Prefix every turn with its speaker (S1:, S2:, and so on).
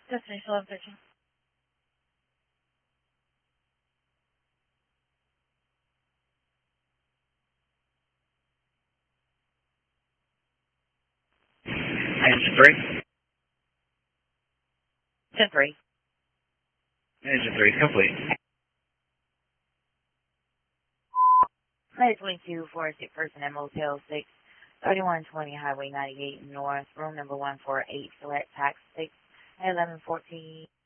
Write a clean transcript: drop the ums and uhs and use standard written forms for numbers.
S1: Destination 1113.
S2: Engine 3.
S1: 10-3.
S2: Engine 3 is complete.
S1: Flight 22 for a sick person at Motel 6, 3120 Highway 98 North, room number 148, select tax 6 at 1114.